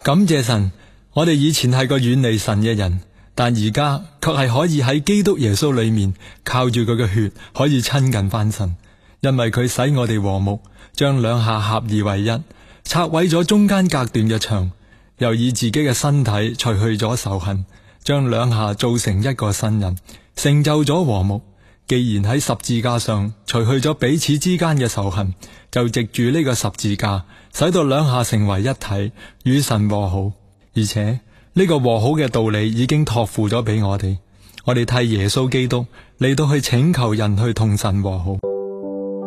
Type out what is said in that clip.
感謝神，我哋以前係個遠離神嘅人，但而家卻係可以喺基督耶穌裏面，靠住佢嘅血可以親近翻神，因為佢使我哋和睦，將兩下合二為一，拆毀咗中間隔斷嘅牆，又以自己嘅身體除去咗仇恨，將兩下造成一個新人，成就咗和睦。既然喺十字架上除去咗彼此之間嘅仇恨，就藉住呢個十字架，使到兩下成為一體，與神和好。而且呢個和好嘅道理已經託付咗俾我哋，我哋替耶穌基督嚟到去請求人去同神和好。